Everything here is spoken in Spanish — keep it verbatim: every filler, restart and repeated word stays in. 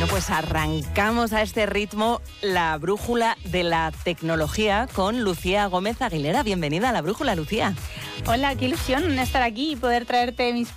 Bueno, pues arrancamos a este ritmo la brújula de la tecnología con Lucía Gómez Aguilera. Bienvenida a la brújula, Lucía. Hola, qué ilusión estar aquí y poder traerte mis